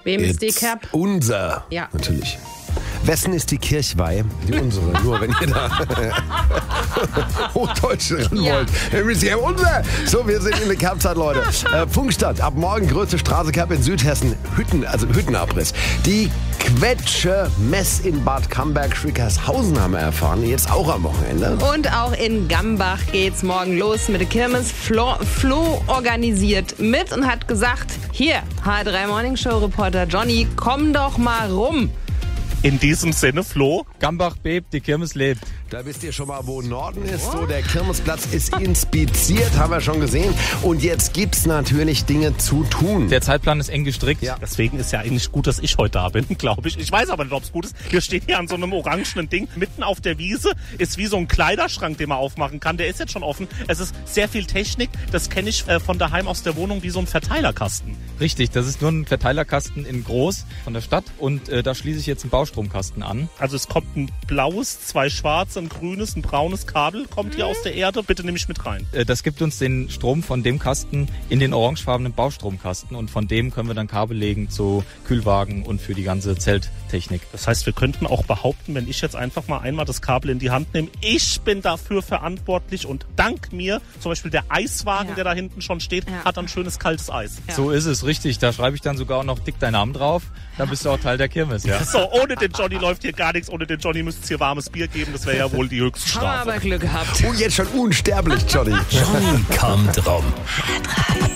Wem ist die Kerb? Unser. Ja. Natürlich. Wessen ist die Kirchweih? Die unsere. Nur wenn ihr da Hochdeutsch ran wollt. Dann müsst ihr unser. So, wir sind in der Kerbzeit, Leute. Funkstadt. Ab morgen größte Straßenkerb in Südhessen. Hüttenabriss. Die Quetsche-Mess in Bad Camberg-Schwickershausen haben wir erfahren. Jetzt auch am Wochenende. Und auch in Gambach geht's morgen los mit der Kirmes. Flo organisiert mit und hat gesagt, hier, H3 Morning Show Reporter Johnny, komm doch mal rum. In diesem Sinne, Flo. Gambach bebt, die Kirmes lebt. Da wisst ihr schon mal, wo Norden ist. So, der Kirmesplatz ist inspiziert, haben wir schon gesehen. Und jetzt gibt's natürlich Dinge zu tun. Der Zeitplan ist eng gestrickt. Ja. Deswegen ist ja eigentlich gut, dass ich heute da bin, glaube ich. Ich weiß aber nicht, ob es gut ist. Wir stehen hier an so einem orangenen Ding mitten auf der Wiese. Ist wie so ein Kleiderschrank, den man aufmachen kann. Der ist jetzt schon offen. Es ist sehr viel Technik. Das kenne ich von daheim aus der Wohnung wie so ein Verteilerkasten. Richtig, das ist nur ein Verteilerkasten in groß von der Stadt. Und da schließe ich jetzt einen Baustromkasten an. Also es kommt ein blaues, 2 schwarze, ein grünes, ein braunes Kabel kommt hier aus der Erde. Bitte nimm mich mit rein. Das gibt uns den Strom von dem Kasten in den orangefarbenen Baustromkasten. Und von dem können wir dann Kabel legen zu Kühlwagen und für die ganze Zelttechnik. Das heißt, wir könnten auch behaupten, wenn ich jetzt einfach mal einmal das Kabel in die Hand nehme, ich bin dafür verantwortlich und dank mir, zum Beispiel der Eiswagen, der da hinten schon steht, hat dann schönes kaltes Eis. Ja. So ist es, richtig. Da schreibe ich dann sogar auch noch dick deinen Namen drauf. Dann bist du auch Teil der Kirmes, ja. So, ohne den Johnny läuft hier gar nichts. Ohne den Johnny müsste es hier warmes Bier geben. Das wäre ja wohl die höchste Haben wir Strafe. aber Glück gehabt. Oh, jetzt schon unsterblich, Johnny. Johnny kommt rum.